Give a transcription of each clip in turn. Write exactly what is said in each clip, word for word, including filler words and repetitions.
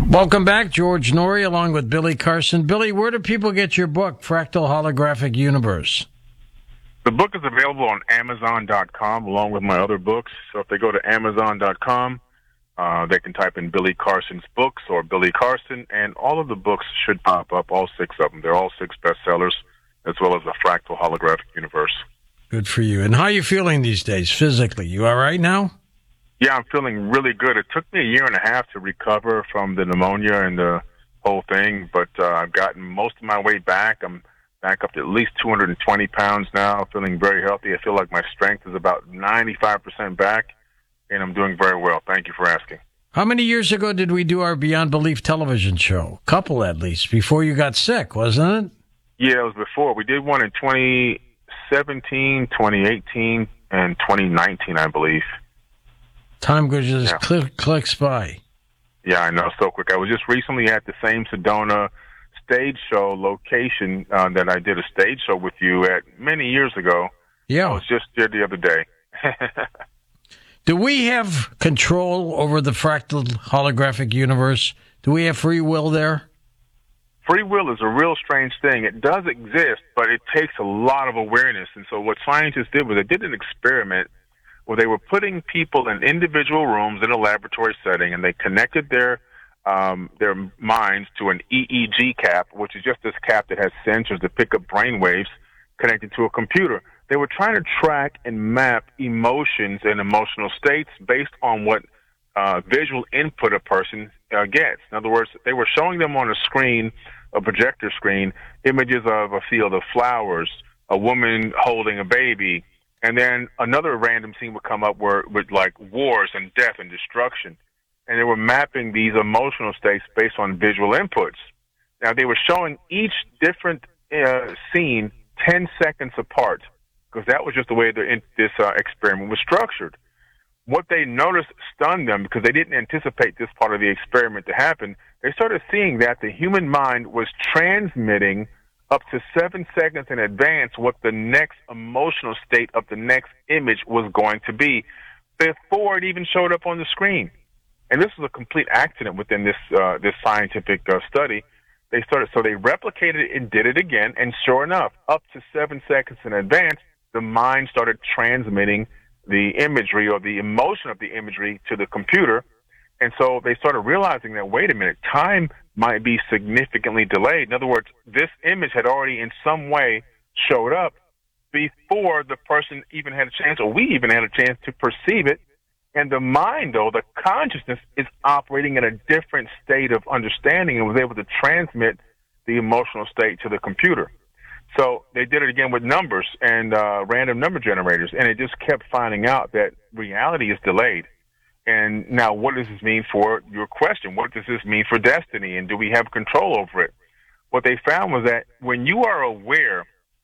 Welcome back, George Noory, along with Billy Carson. Billy, where do people get your book, Fractal Holographic Universe? The book is available on Amazon dot com along with my other books. So if they go to Amazon dot com, uh, they can type in Billy Carson's books or Billy Carson, and all of the books should pop up, all six of them. They're all six bestsellers, as well as the Fractal Holographic Universe. Good for you. And how are you feeling these days physically? You all right now? Yeah, I'm feeling really good. It took me a year and a half to recover from the pneumonia and the whole thing, but uh, I've gotten most of my way back. I'm back up to at least two hundred twenty pounds now, feeling very healthy. I feel like my strength is about ninety-five percent back, and I'm doing very well. Thank you for asking. How many years ago did we do our Beyond Belief television show? A couple, at least, before you got sick, wasn't it? Yeah, it was before. We did one in twenty seventeen, twenty eighteen, and twenty nineteen, I believe. Time goes just yeah. click, clicks by. Yeah, I know, so quick. I was just recently at the same Sedona stage show location uh, that I did a stage show with you at many years ago. Yeah. I was just there the other day. Do we have control over the fractal holographic universe? Do we have free will there? Free will is a real strange thing. It does exist, but it takes a lot of awareness. And so what scientists did was they did an experiment where they were putting people in individual rooms in a laboratory setting, and they connected their um, their minds to an E E G cap, which is just this cap that has sensors to pick up brain waves connected to a computer. They were trying to track and map emotions and emotional states based on what uh, visual input a person uh, gets. In other words, they were showing them on a screen, a projector screen, images of a field of flowers, a woman holding a baby, and then another random scene would come up where with like wars and death and destruction. And they were mapping these emotional states based on visual inputs. Now, they were showing each different uh, scene ten seconds apart, because that was just the way the, in, this uh, experiment was structured. What they noticed stunned them, because they didn't anticipate this part of the experiment to happen. They started seeing that the human mind was transmitting up to seven seconds in advance what the next emotional state of the next image was going to be before it even showed up on the screen. And this was a complete accident within this uh, this scientific uh, study. They started, so they replicated it and did it again, and sure enough, up to seven seconds in advance, the mind started transmitting the imagery or the emotion of the imagery to the computer. And so they started realizing that, wait a minute, time might be significantly delayed. In other words, this image had already in some way showed up before the person even had a chance, or we even had a chance to perceive it. And the mind, though, the consciousness is operating in a different state of understanding and was able to transmit the emotional state to the computer. So they did it again with numbers and uh, random number generators, and it just kept finding out that reality is delayed. And now, what does this mean for your question? What does this mean for destiny, and do we have control over it? What they found was that when you are aware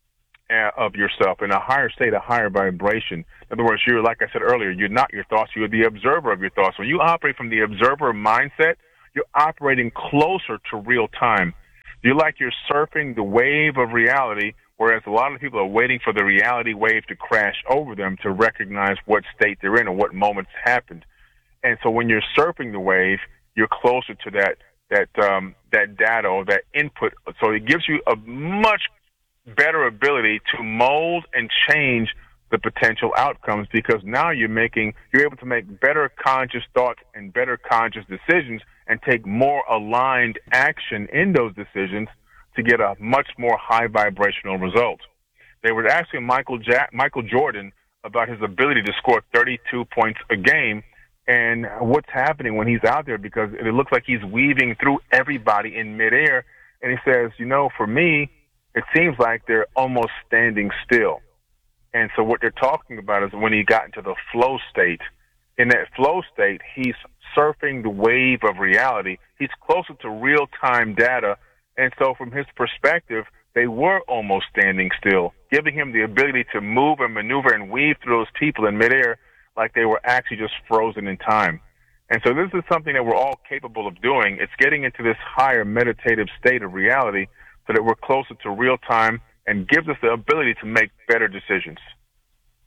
uh, of yourself in a higher state, a higher vibration, in other words, you're, like I said earlier, you're not your thoughts, you're the observer of your thoughts. When you operate from the observer mindset, you're operating closer to real time. You're like you're surfing the wave of reality, whereas a lot of people are waiting for the reality wave to crash over them to recognize what state they're in or what moments happened. And so when you're surfing the wave, you're closer to that that um, that data or that input. So it gives you a much better ability to mold and change the potential outcomes, because now you're making you're able to make better conscious thoughts and better conscious decisions and take more aligned action in those decisions to get a much more high vibrational result. They were asking Michael Jack, Michael Jordan about his ability to score thirty-two points a game and what's happening when he's out there, because it looks like he's weaving through everybody in midair. And he says, you know, for me, it seems like they're almost standing still. And so what they're talking about is when he got into the flow state. In that flow state, he's surfing the wave of reality. He's closer to real-time data. And so from his perspective, they were almost standing still, giving him the ability to move and maneuver and weave through those people in midair like they were actually just frozen in time. And so this is something that we're all capable of doing. It's getting into this higher meditative state of reality so that we're closer to real time and gives us the ability to make better decisions.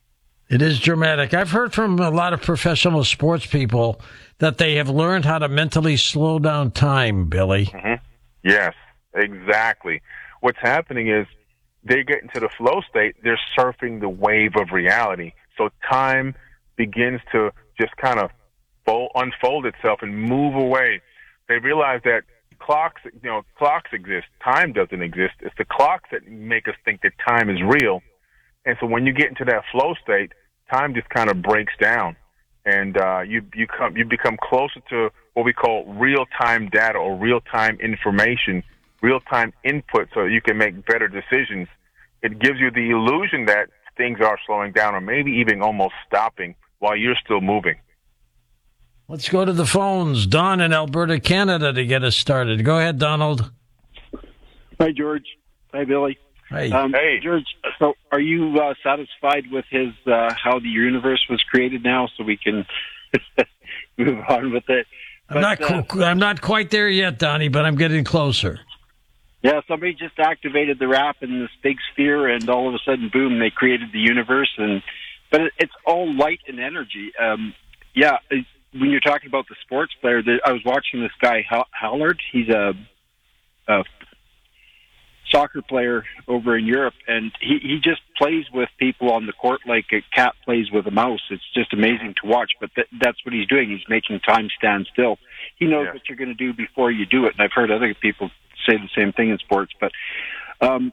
It is dramatic. I've heard from a lot of professional sports people that they have learned how to mentally slow down time, Billy. Mm-hmm. Yes, exactly. What's happening is they get into the flow state, they're surfing the wave of reality. So time begins to just kind of fold, unfold itself and move away. They realize that clocks, you know, clocks exist. Time doesn't exist. It's the clocks that make us think that time is real. And so when you get into that flow state, time just kind of breaks down, and uh, you you come you become closer to what we call real-time data or real-time information, real-time input, so you can make better decisions. It gives you the illusion that things are slowing down, or maybe even almost stopping while you're still moving. Let's go to the phones. Don in Alberta, Canada, to get us started. Go ahead, Donald. Hi, George. Hi, Billy. Hey. Um, Hey. George, so are you uh, satisfied with his uh, how the universe was created now, so we can move on with it? I'm But, not. uh, qu- I'm not quite there yet, Donnie, but I'm getting closer. Yeah, somebody just activated the wrap in this big sphere, and all of a sudden, boom, they created the universe. And but it, it's all light and energy. Um, yeah, it, when you're talking about the sports player, the, I was watching this guy Hal- Hallard. He's a, a soccer player over in Europe, and he, he just plays with people on the court like a cat plays with a mouse. It's just amazing to watch, but th- that's what he's doing. He's making time stand still. He knows Yeah. what you're going to do before you do it, and I've heard other people say the same thing in sports. But um,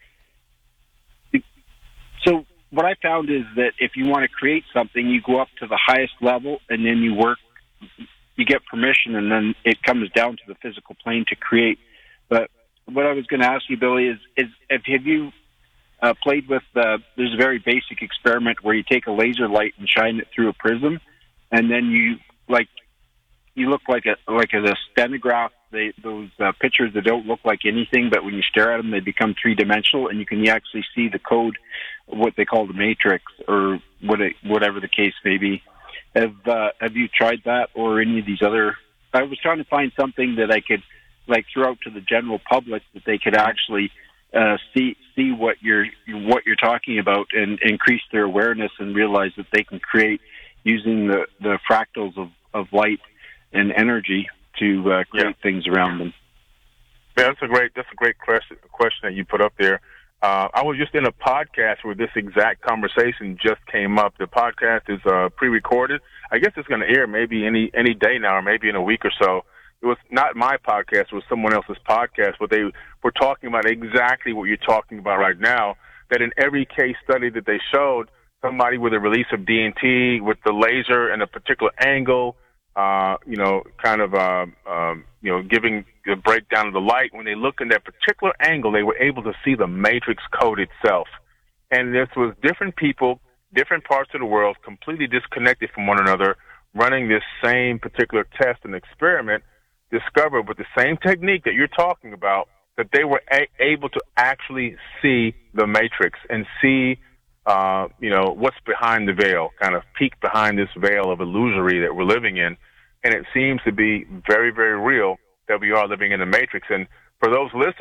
so what I found is that if you want to create something, you go up to the highest level, and then you work, you get permission, and then it comes down to the physical plane to create. But what I was going to ask you, Billy, is, is if have you uh, played with, uh, there's a very basic experiment where you take a laser light and shine it through a prism, and then you, like, you look like a like a stenograph, they, those uh, pictures that don't look like anything, but when you stare at them, they become three-dimensional, and you can actually see the code, what they call the matrix, or what it, whatever the case may be. Have, uh, have you tried that, or any of these other? I was trying to find something that I could, like, throw out to the general public, that they could actually uh, see see what you're what you're talking about, and increase their awareness and realize that they can create using the, the fractals of, of light and energy to uh, create Yeah. things around them. Yeah, that's a great that's a great question question that you put up there. Uh, I was just in a podcast where this exact conversation just came up. The podcast is uh, pre-recorded. I guess it's going to air maybe any any day now, or maybe in a week or so. It was not my podcast; it was someone else's podcast. But they were talking about exactly what you're talking about right now. That in every case study that they showed, somebody with a release of D M T with the laser and a particular angle, uh, you know, kind of, uh, um, you know, giving the breakdown of the light. When they look in that particular angle, they were able to see the matrix code itself. And this was different people, different parts of the world, completely disconnected from one another, running this same particular test and experiment, discovered with the same technique that you're talking about, that they were a- able to actually see the matrix and see Uh, you know, what's behind the veil, kind of peek behind this veil of illusory that we're living in. And it seems to be very, very real that we are living in the matrix. And for those listeners,